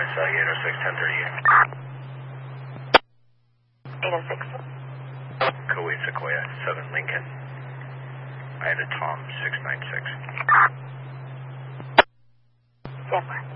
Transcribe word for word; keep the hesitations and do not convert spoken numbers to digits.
S L eight oh six, ten thirty-eight. eight oh six. Kuwait Sequoia, seven Lincoln. I had a Tom, six nine six. Stand by.